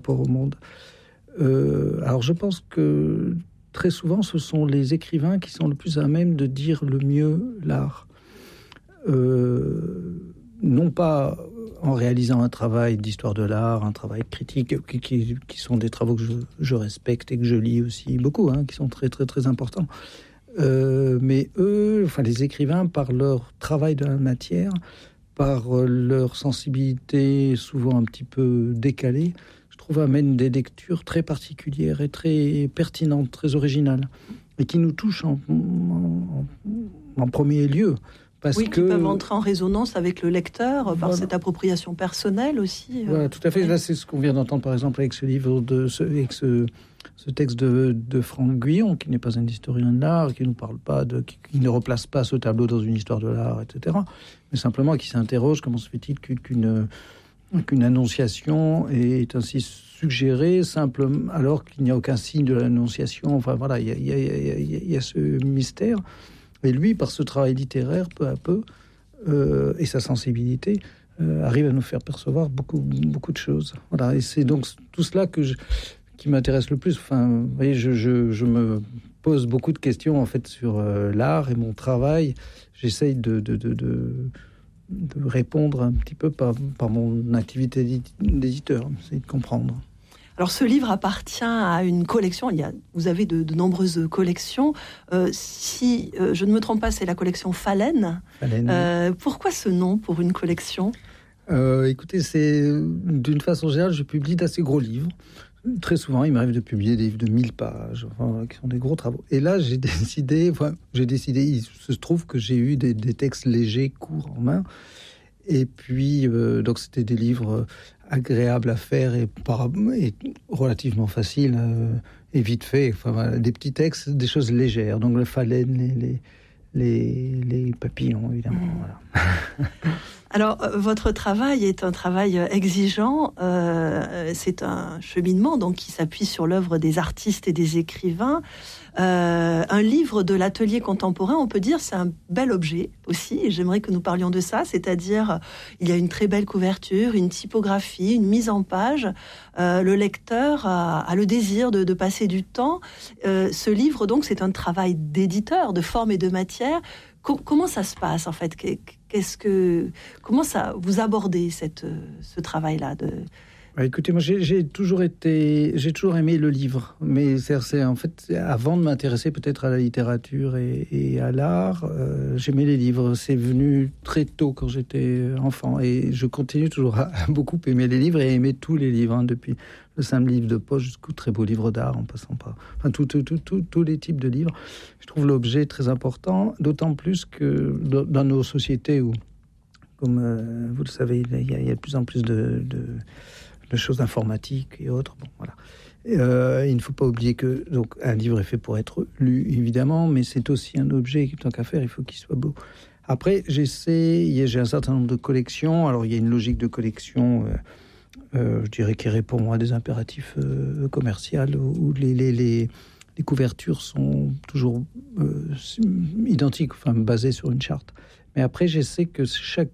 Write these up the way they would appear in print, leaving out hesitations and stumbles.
rapport au monde. Alors je pense que très souvent, ce sont les écrivains qui sont le plus à même de dire le mieux l'art. Non pas en réalisant un travail d'histoire de l'art, un travail critique, qui sont des travaux que je respecte et que je lis aussi beaucoup, qui sont très, très, très importants. Mais eux, les écrivains, par leur travail de la matière, par leur sensibilité souvent un petit peu décalée, je trouve amènent des lectures très particulières et très pertinentes, très originales, et qui nous touchent en premier lieu. Qui peuvent entrer en résonance avec le lecteur par cette appropriation personnelle aussi. Voilà, tout à fait. Là, c'est ce qu'on vient d'entendre, par exemple, avec ce livre, avec ce texte de Franck Guyon, qui n'est pas un historien de l'art, qui nous parle pas qui ne replace pas ce tableau dans une histoire de l'art, etc. Mais simplement qui s'interroge comment se fait-il qu'une annonciation est ainsi suggérée simplement alors qu'il n'y a aucun signe de l'annonciation. Enfin voilà, il y a ce mystère. Et lui, par ce travail littéraire, peu à peu, et sa sensibilité, arrive à nous faire percevoir beaucoup, beaucoup de choses. Voilà, et c'est donc tout cela qui m'intéresse le plus. Enfin, vous voyez, je me pose beaucoup de questions en fait sur l'art et mon travail. J'essaye de répondre un petit peu par mon activité d'éditeur, essayer de comprendre. Alors, ce livre appartient à une collection. Vous avez de nombreuses collections. Si je ne me trompe pas, c'est la collection Phalène. Pourquoi ce nom pour une collection ? Écoutez, c'est d'une façon générale, je publie d'assez gros livres. Très souvent, il m'arrive de publier des livres de 1000 pages, qui sont des gros travaux. Et là, j'ai décidé, il se trouve que j'ai eu des textes légers, courts en main. Et puis, donc, c'était des livres agréables à faire et relativement faciles et vite fait. Des petits textes, des choses légères. Donc, le phalène, les papillons, évidemment. Voilà. Alors, votre travail est un travail exigeant. C'est un cheminement donc qui s'appuie sur l'œuvre des artistes et des écrivains. Un livre de l'atelier contemporain, on peut dire, c'est un bel objet aussi. Et j'aimerais que nous parlions de ça. C'est-à-dire, il y a une très belle couverture, une typographie, une mise en page. Le lecteur a le désir de passer du temps. Ce livre, donc, c'est un travail d'éditeur, de forme et de matière. Comment ça se passe, en fait ? Comment ça vous abordez ce travail-là Écoutez, moi j'ai toujours aimé le livre, mais c'est en fait avant de m'intéresser peut-être à la littérature et à l'art, j'aimais les livres. C'est venu très tôt quand j'étais enfant et je continue toujours à beaucoup aimer les livres et aimer tous les livres, depuis le simple livre de poche jusqu'au très beau livre d'art, en passant par tous les types de livres. Je trouve l'objet très important, d'autant plus que dans nos sociétés où, comme vous le savez, il y a de plus en plus de choses informatiques et autres. Bon, voilà. Il ne faut pas oublier que donc un livre est fait pour être lu, évidemment, mais c'est aussi un objet, tant qu'à faire, il faut qu'il soit beau. Après, j'ai un certain nombre de collections. Alors, il y a une logique de collection, je dirais, qui répond à des impératifs commerciaux, où les couvertures sont toujours identiques, basées sur une charte. Mais après, j'essaie que chaque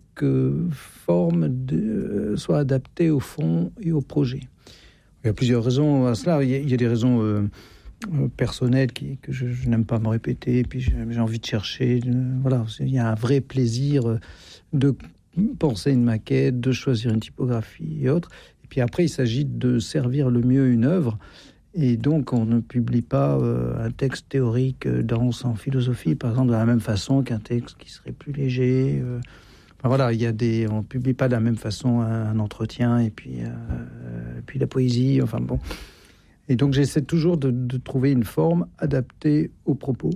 forme soit adaptée au fond et au projet. Il y a plusieurs raisons à cela. Il y a des raisons personnelles que je n'aime pas me répéter, et puis j'ai envie de chercher. Voilà, il y a un vrai plaisir de penser une maquette, de choisir une typographie et autres. Et puis après, il s'agit de servir le mieux une œuvre. Et donc, on ne publie pas un texte théorique dense en philosophie, par exemple, de la même façon qu'un texte qui serait plus léger. Voilà, on ne publie pas de la même façon un entretien et puis la poésie. Enfin bon. Et donc, j'essaie toujours de trouver une forme adaptée aux propos,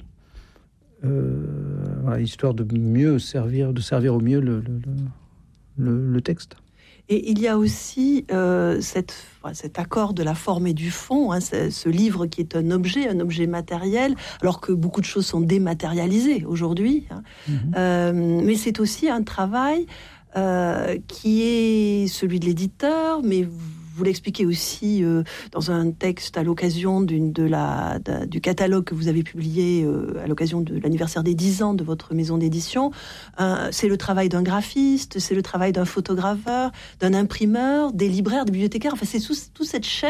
histoire de servir au mieux le texte. Et il y a aussi cet accord de la forme et du fond, ce livre qui est un objet matériel, alors que beaucoup de choses sont dématérialisées aujourd'hui. Mais c'est aussi un travail qui est celui de l'éditeur, mais vous l'expliquez aussi dans un texte à l'occasion du catalogue que vous avez publié à l'occasion de l'anniversaire des 10 ans de votre maison d'édition. C'est le travail d'un graphiste, c'est le travail d'un photograveur, d'un imprimeur, des libraires, des bibliothécaires. Enfin, c'est toute cette chaîne